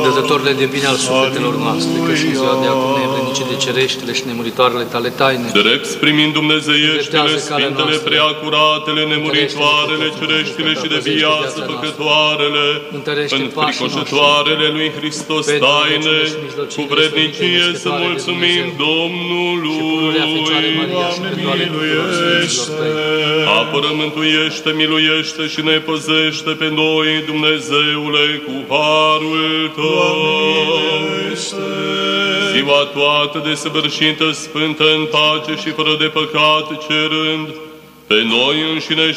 dătătorile de bine al sufletelor noastre, că și în ziua de acum nevrednicii de cereștile și nemuritoarele tale taine. Drept primind dumnezeieștile, sfintele, preacuratele, nemuritoarele, cereștile și de viață făcătoarele, înfricoșătoarele lui Hristos taine, cu vrednicie să mulțumim Domnului. Apără, mântuiește, miluiește și ne păzește pe noi, Dumnezeule, cu harul Tău. Ziua toată desăvârșită, sfântă, în pace și fără de păcat, cerând pe noi înșine